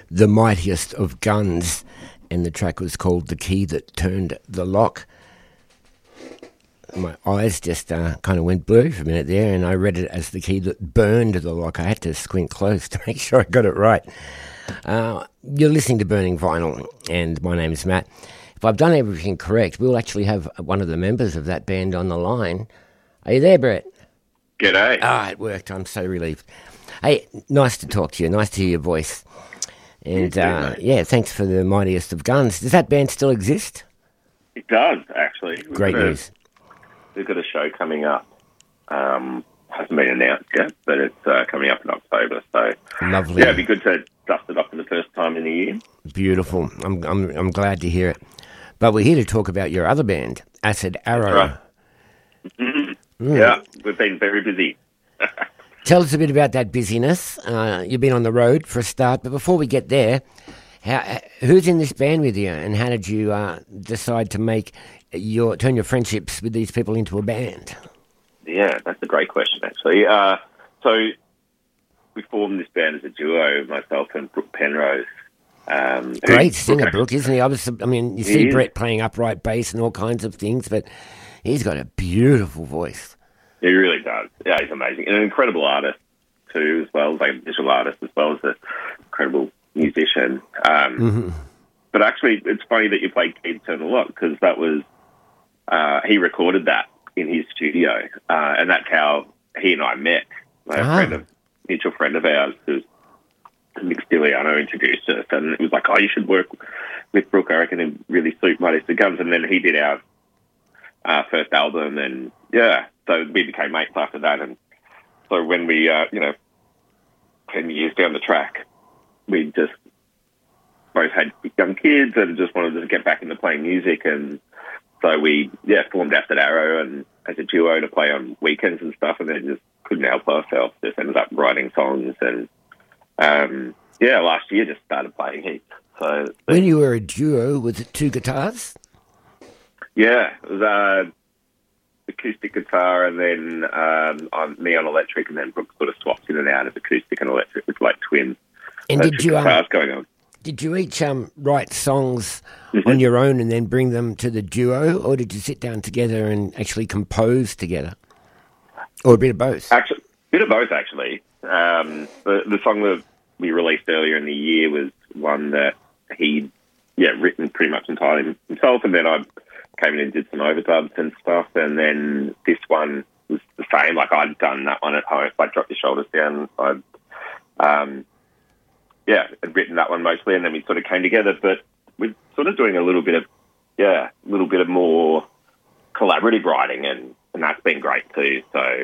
The Mightiest of Guns, and the track was called The Key That Turned the Lock. My eyes just kind of went blue for a minute there, and I read it as The Key That Burned the Lock. I had to squint close to make sure I got it right. You're listening to Burning Vinyl, and my name is Matt. If I've done everything correct, we'll actually have one of the members of that band on the line. Are you there, Brett? G'day. It worked. I'm so relieved. Hey, nice to talk to you. Nice to hear your voice. And, thanks for The Mightiest of Guns. Does that band still exist? It does, actually. Great news. We've got a show coming up. Hasn't been announced yet, but it's coming up in October. So lovely. Yeah, it'd be good to dust it up for the first time in a year. Beautiful. I'm glad to hear it. But we're here to talk about your other band, Acid Arrow. Right. Mm-hmm. Yeah, we've been very busy. Tell us a bit about that busyness. You've been on the road for a start, but before we get there, who's in this band with you, and how did you decide to turn your friendships with these people into a band? Yeah, that's a great question, actually. So we formed this band as a duo, myself and Brooke Penrose. Great singer, Brooke, isn't he? You see Brett playing upright bass and all kinds of things, but he's got a beautiful voice. He really does. Yeah, he's amazing. And an incredible artist, too, as well, like a visual artist, as well as an incredible musician. But actually, it's funny that you played Key to Turn the Lock, because that was, he recorded that in his studio, and that's how he and I met. A mutual friend of ours, who's Nick Stiliano, introduced us, and it was like, you should work with Brooke. I reckon it'd really suit Mightiest of Guns. And then he did our first album, and so we became mates after that. And so when we, 10 years down the track, we just both had young kids and just wanted to get back into playing music. And so we, formed Acid Arrow and as a duo to play on weekends and stuff, and then just couldn't help ourselves. Just ended up writing songs, and last year just started playing heaps. So when you were a duo, was it two guitars? Yeah, it was acoustic guitar, and then me on electric, and then Brooke sort of swapped in and out of acoustic and electric with like twin guitars going on. Did you each write songs on your own and then bring them to the duo, or did you sit down together and actually compose together, or a bit of both? Actually, a bit of both, actually. The song that we released earlier in the year was one that he'd written pretty much entirely himself, and then I came in and did some overdubs and stuff, and then this one was the same. Like, I'd done that one at home. Like, Drop Your Shoulders Down. I'd written that one mostly, and then we sort of came together. But we're sort of doing a little bit of more collaborative writing, and that's been great too. So,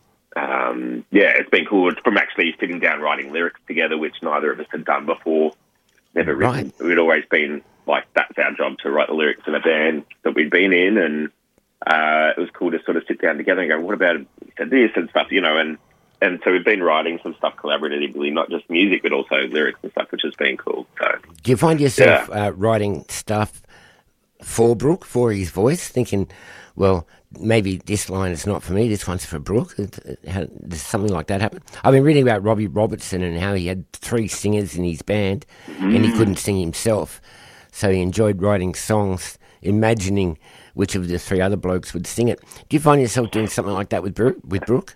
it's been cool. It's from actually sitting down writing lyrics together, which neither of us had done before. Never written. We'd always been like, that's our job, to write the lyrics in a band that we'd been in, and it was cool to sort of sit down together and go, what about this and stuff, and so we've been writing some stuff collaboratively, not just music, but also lyrics and stuff, which has been cool. So, do you find yourself writing stuff for Brooke, for his voice, thinking, well, maybe this line is not for me, this one's for Brooke? Does something like that happen? I've been reading about Robbie Robertson and how he had 3 singers in his band, and he couldn't sing himself. So he enjoyed writing songs, imagining which of the 3 other blokes would sing it. Do you find yourself doing something like that with Brooke?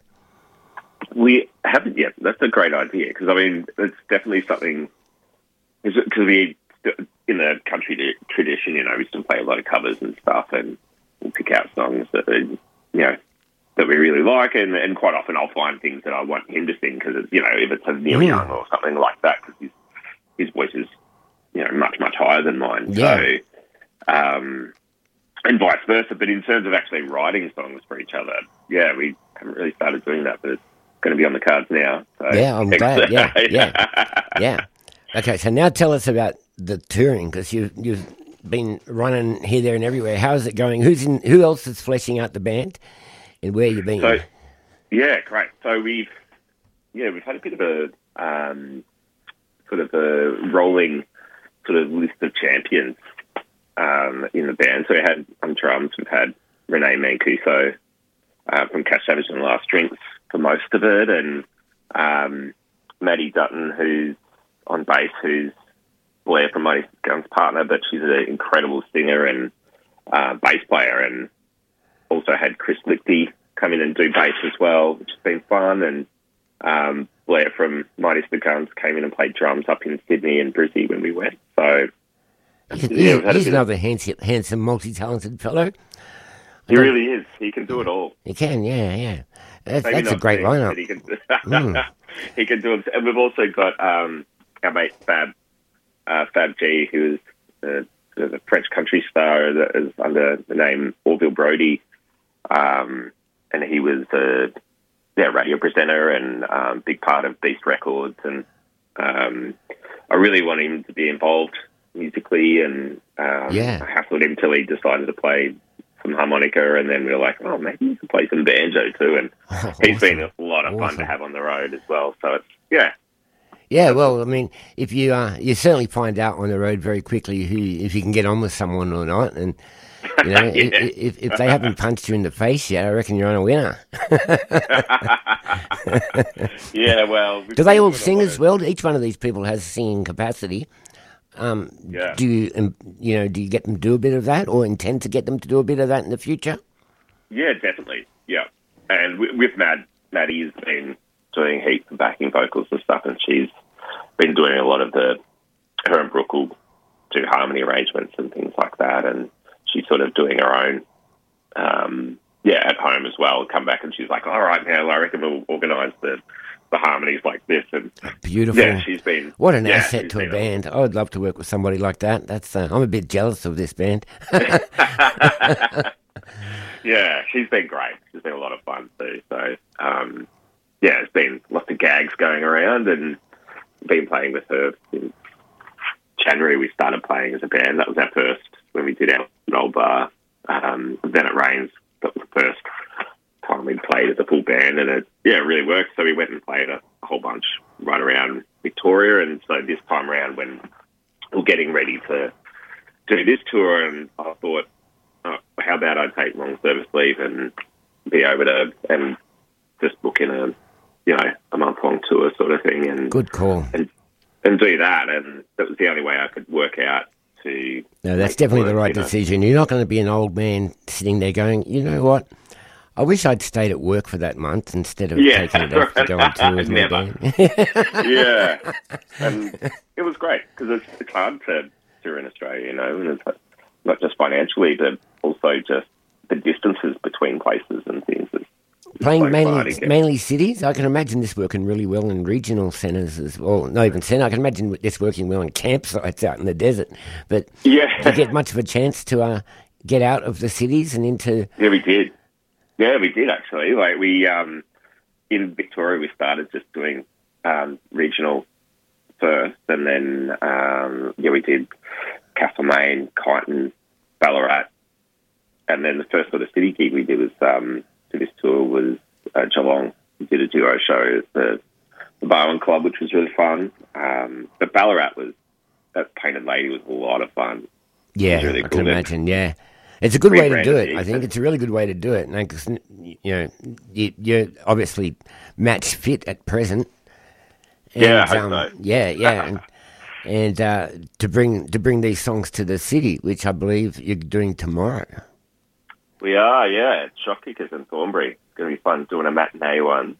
We haven't yet. That's a great idea, because, it's definitely something, because we, in the country tradition, we still play a lot of covers and stuff, and we'll pick out songs that, that we really like, and quite often I'll find things that I want him to sing, because, if it's a Neil Young or something like that, because his voice is, much, much higher than mine. Yeah. So, and vice versa. But in terms of actually writing songs for each other, we haven't really started doing that, but it's going to be on the cards now. So. Yeah, I'm glad. Yeah. Okay, so now tell us about the touring, because you've been running here, there, and everywhere. How's it going? Who else is fleshing out the band, and where you been? So, great. So we've had a bit of a sort of a rolling sort of list of champions in the band. So we had on drums, we've had Renee Mancuso from Cash Savage and the Last Drinks for most of it, and Maddie Dutton, who's on bass, who's Blair from Mighty Guns' partner, but she's an incredible singer and bass player, and also had Chris Lichty come in and do bass as well, which has been fun. And Blair from Mighty Guns came in and played drums up in Sydney and Brisbane when we went. So he's another handsome, multi-talented fellow. He really is. He can do it all. He can, yeah. That's a great lineup. He can, he can do it. And we've also got our mate Fab G, who is the French country star that is under the name Orville Brody. And he was a radio presenter and big part of Beast Records. And I really want him to be involved musically, and I hassled him till he decided to play some harmonica, and then we were like, oh, maybe he can play some banjo too. And he's been a lot of fun to have on the road as well. So it's, Yeah, well, I mean, if you certainly find out on the road very quickly if you can get on with someone or not, and you know, if they haven't punched you in the face yet, I reckon you're on a winner. Yeah, well, do they all sing as well? Each one of these people has singing capacity. Do you get them to do a bit of that, or intend to get them to do a bit of that in the future? Yeah, definitely. Yeah, and with Maddie's been doing heaps of backing vocals and stuff, and she's been doing a lot of her and Brooke will do harmony arrangements and things like that, and she's sort of doing her own, at home as well. Come back and she's like, all right, now I reckon we'll organise the harmonies like this. And beautiful. Yeah, she's been... What an asset to a band. I would love to work with somebody like that. That's I'm a bit jealous of this band. Yeah, she's been great. She's been a lot of fun too. So, there's been lots of gags going around, and been playing with her in January. We started playing as a band. That was our first when we did our old bar. Then It Rains. That was the first time we played as a full band, and it really worked. So we went and played a whole bunch right around Victoria, and so this time around when we're getting ready to do this tour, and I thought, how about I take long service leave and be able to and just book in a month-long tour sort of thing. And good call. And do that, and that was the only way I could work out to... No, that's definitely the right decision. You're not going to be an old man sitting there going, you know what, I wish I'd stayed at work for that month instead of taking it off to go on tour with my band. Yeah, and it was great, because it's hard to tour in Australia, and it's not just financially, but also just the distances between places and things. Playing mainly cities, I can imagine this working really well in regional centres as well. Not even centre. I can imagine this working well in campsites out in the desert. But do you get much of a chance to get out of the cities and into... Yeah, we did. Yeah, we did actually. Like we in Victoria, we started just doing regional first, and then we did Castlemaine, Kyneton, Ballarat, and then the first sort of city gig we did was for this tour was Geelong. We did a duo show at the Barwon Club, which was really fun. But Ballarat that Painted Lady was a lot of fun. Yeah, really cool. I can imagine. Yeah. It's a good way to do it, I think. It's a really good way to do it. Because, you're obviously match fit at present. And, I hope so. Yeah. and to bring these songs to the city, which I believe you're doing tomorrow. We are, yeah. It's Shock Kickers in Thornbury. It's going to be fun doing a matinee one.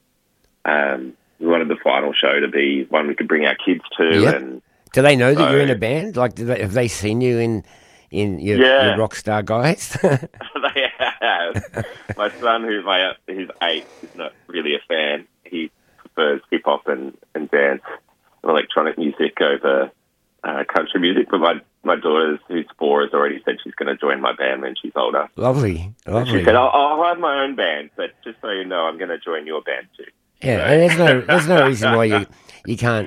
We wanted the final show to be one we could bring our kids to. Yep. And do they know that you're in a band? Like, have they seen you in your rock star guys? They have. My son, who's 8, is not really a fan. He prefers hip hop and dance and electronic music over country music. But my daughter, who's 4, has already said she's going to join my band when she's older. Lovely. She said, I'll have my own band, but just so you know, I'm going to join your band too. Yeah, so. And there's no reason why you can't,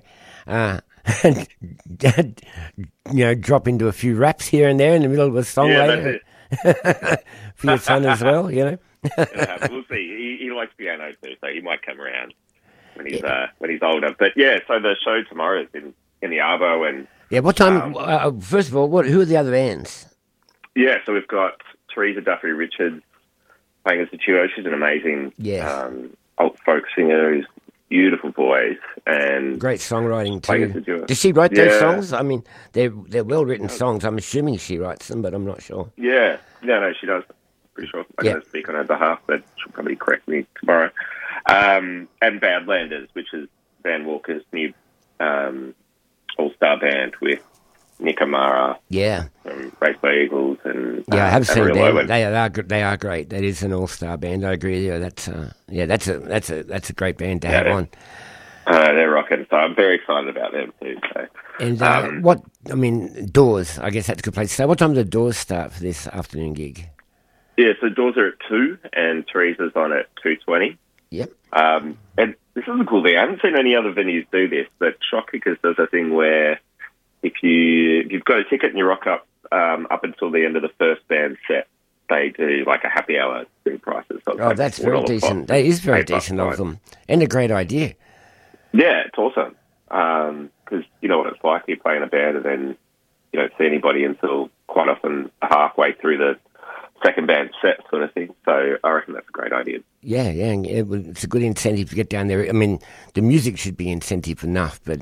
drop into a few raps here and there in the middle of a song later for your son as well, We'll see. He likes piano too, so he might come around when he's older. But so the show tomorrow is in the Arvo, and what time? First of all, who are the other bands? Yeah, so we've got Teresa Duffy Richards playing as the duo. She's an amazing alt folk singer who's beautiful voice and great songwriting playing as a too. duo. Does she write those songs? I mean, they're well written songs. I'm assuming she writes them, but I'm not sure. Yeah, no, she does. Pretty sure. I'm going to speak on her behalf, but she'll probably correct me tomorrow. And Badlanders, which is Van Walker's new all-star band with Nick Amara. Yeah. From Raceway Eagles and I have seen Amarillo. them. They are great. That is an all-star band. I agree with you. That's a great band to have on. They're rocking, so I'm very excited about them too. So. And Doors, I guess that's a good place to start. What time do the Doors start for this afternoon gig? Yeah, so doors are at 2 and Teresa's on at 2:20. Yep. And this is a cool thing. I haven't seen any other venues do this, but Shock Kickers does a thing where if you've got a ticket and you rock up until the end of the first band set, they do like a happy hour drink prices. So that's very decent. That is very decent of them. And a great idea. Yeah, it's awesome. Because you know what it's like. You play in a band and then you don't see anybody until quite often halfway through the second band set sort of thing. So I reckon that's a great idea. Yeah, it's a good incentive to get down there. I mean, the music should be incentive enough, but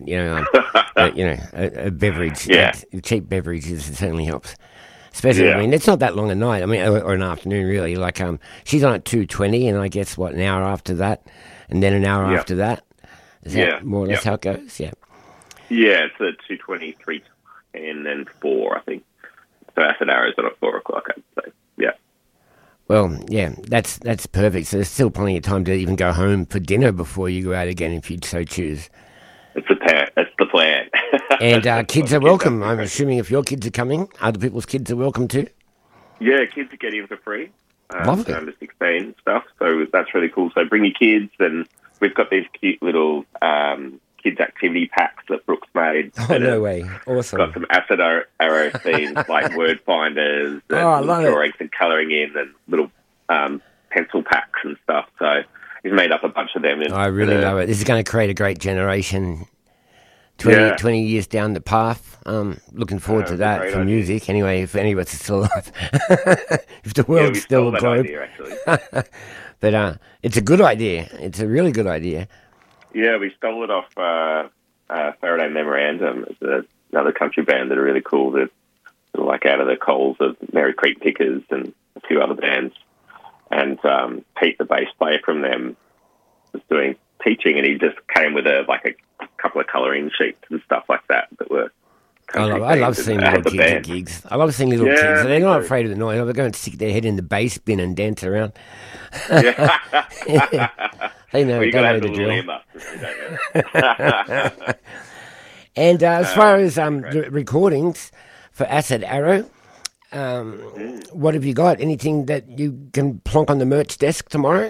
a beverage, a cheap beverage certainly helps. Especially, I mean, it's not that long a night. I mean, or an afternoon really. Like, she's on at 2:20, and I guess an hour after that, and then an hour after that. Is that more or less how it goes? Yeah. Yeah, it's at 2:20, 3, and then 4, I think. So Acid Arrow's on at 4 o'clock, I'd say. Yeah. Well, yeah, that's perfect. So there's still plenty of time to even go home for dinner before you go out again if you so choose. That's the plan. And kids are welcome. I'm assuming if your kids are coming, other people's kids are welcome too? Yeah, kids are getting for free. Lovely. Under 16 stuff. So that's really cool. So bring your kids, and we've got these cute little kids' activity packs that Brooks made. Oh, no way. Awesome. Got some Acid Arrow themes like word finders and drawings and colouring in and little pencil packs and stuff. So he's made up a bunch of them. I really love it. This is going to create a great generation 20 years down the path. Looking forward to that for music. Anyway, if any of us are still alive. If the world's still a globe. Idea, but it's a good idea. It's a really good idea. Yeah, we stole it off Faraday Memorandum. It's another country band that are really cool. That are like out of the coals of Mary Creek Pickers and a few other bands. And Pete, the bass player from them, was doing teaching, and he just came with a couple of colouring sheets and stuff like that were. I love seeing little kids at gigs. I love seeing little kids. They're not afraid of the noise. They're going to stick their head in the bass bin and dance around. Yeah. They know, well, they know the drill. And as far as recordings for Acid Arrow, what have you got? Anything that you can plonk on the merch desk tomorrow?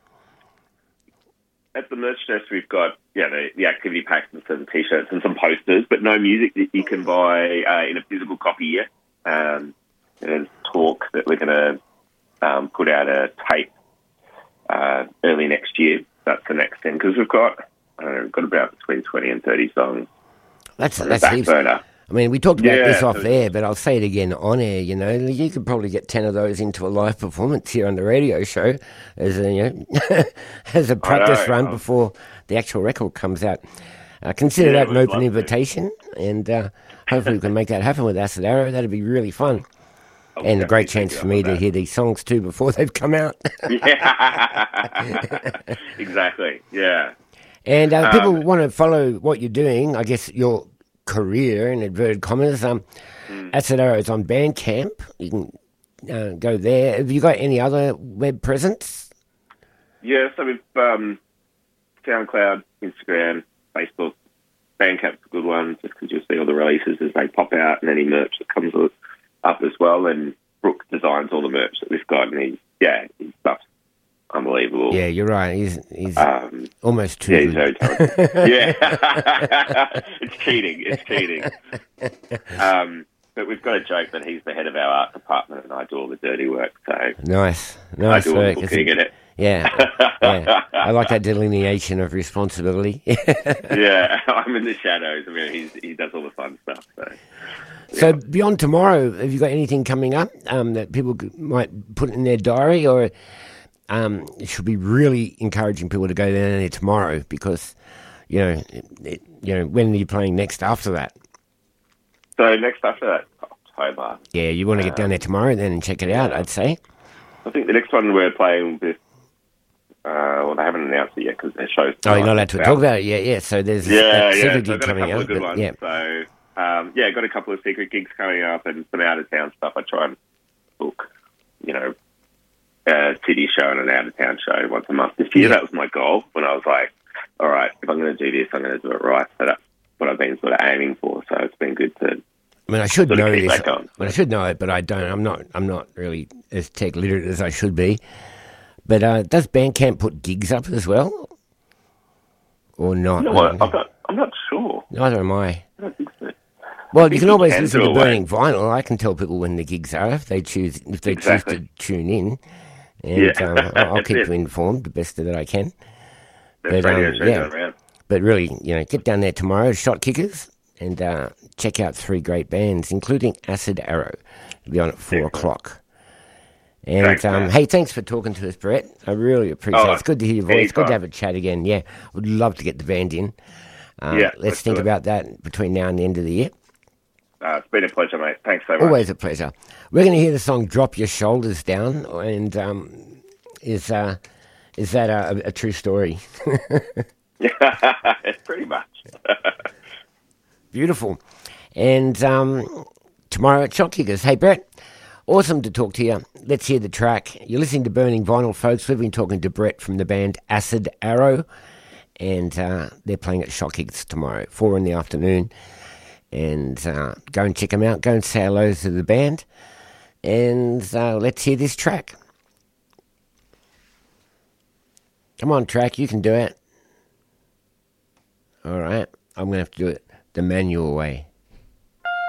At the merch desk, we've got the activity packs and some T-shirts and some posters, but no music that you can buy in a physical copy yet. There's talk that we're going to put out a tape early next year. That's the next thing, because we've got about between 20 and 30 songs. That's heaps. Burner. I mean, we talked about this off air, but I'll say it again on air. You know, you could probably get 10 of those into a live performance here on the radio show as a practice run before the actual record comes out. Consider that an open invitation, and hopefully we can make that happen with Acid Arrow. That'd be really fun. And a great chance for me to hear these songs too before they've come out. Yeah, exactly. Yeah. And people want to follow what you're doing. I guess your career in inverted commas. Acid Arrow is on Bandcamp. You can go there. Have you got any other web presence? Yeah, so we've SoundCloud, Instagram, Facebook. Bandcamp's a good one, just because you'll see all the releases as they pop out and any merch that comes up as well. And Brooke designs all the merch that we've got, and his stuff's unbelievable. Yeah, you're right. He's almost too good. He's very talented. Yeah. It's cheating. But we've got a joke that he's the head of our art department and I do all the dirty work. So Nice I do all the booking in it. Yeah. I like that delineation of responsibility. Yeah, I'm in the shadows. I mean, he does all the fun stuff. So beyond tomorrow, have you got anything coming up that people might put in their diary, or you should be really encouraging people to go down there tomorrow because, when are you playing next after that? So next after that, October. Yeah, you want to get down there tomorrow then and check it out, I'd say. I think the next one we're playing with, they haven't announced it yet because their show's... Oh, you're not allowed to talk about it yet, yeah. So there's a secret gig coming up. Good ones. Yeah. So, got a couple of secret gigs coming up and some out-of-town stuff. I try and book, a city show and an out-of-town show once a month this year. That was my goal when I was like, all right, if I'm going to do this, I'm going to do it right. So that's what I've been sort of aiming for. So it's been good to... I mean, I should know this. I should know it, but I don't. I'm not really as tech literate as I should be. But does Bandcamp put gigs up as well, or not? No, I'm not sure. Neither am I. I don't think so. Well, you can always listen to Burning Vinyl. I can tell people when the gigs are if they choose to tune in, and I'll keep you informed the best that I can. But really, get down there tomorrow, Shot Kickers, and check out 3 great bands, including Acid Arrow. It'll be on at 4 o'clock. And hey, thanks for talking to us, Brett. I really appreciate it. It's good to hear your voice. It's good to have a chat again. Yeah, would love to get the band in. Let's think about that between now and the end of the year. It's been a pleasure, mate. Thanks so much. Always a pleasure. We're going to hear the song "Drop Your Shoulders Down," and is that a true story? Yeah, pretty much. Beautiful. And tomorrow at Shot Kickers. Hey, Brett, awesome to talk to you. Let's hear the track. You're listening to Burning Vinyl, folks. We've been talking to Brett from the band Acid Arrow, and they're playing at Shot Kickers tomorrow at 4 in the afternoon. And go and check them out. Go and say hello to the band. And let's hear this track. Come on, track. You can do it. All right. I'm going to have to do it the manual way.